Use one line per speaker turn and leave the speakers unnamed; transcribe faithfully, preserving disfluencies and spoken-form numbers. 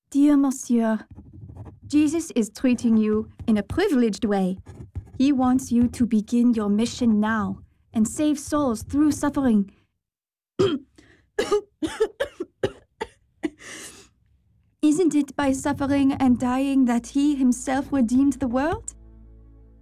Dear Monsieur, Jesus is treating you in a privileged way. He wants you to begin your mission now and save souls through suffering. Isn't it by suffering and dying that he himself redeemed the world?